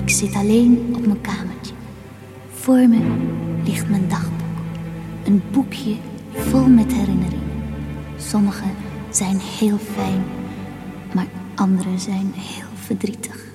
Ik zit alleen op mijn kamertje. Voor me ligt mijn dagboek. Een boekje vol met herinneringen. Sommige zijn heel fijn, maar andere zijn heel verdrietig.